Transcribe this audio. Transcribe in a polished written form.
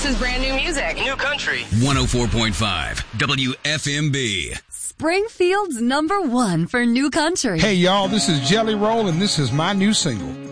This is brand new music. New country. 104.5 WFMB. Springfield's #1 for new country. Hey, y'all, this is Jelly Roll, and this is my new single.